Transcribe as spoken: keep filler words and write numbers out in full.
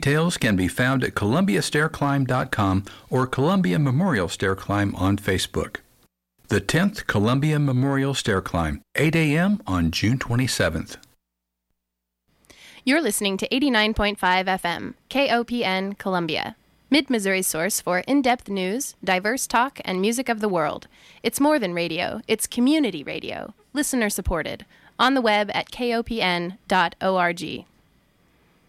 details can be found at columbia stair climb dot com or Columbia Memorial Stair Climb on Facebook. The tenth Columbia Memorial Stair Climb, eight a.m. on June twenty-seventh. You're listening to eighty-nine point five F M, K O P N, Columbia. Mid-Missouri's source for in-depth news, diverse talk, and music of the world. It's more than radio. It's community radio. Listener-supported. On the web at K O P N dot org.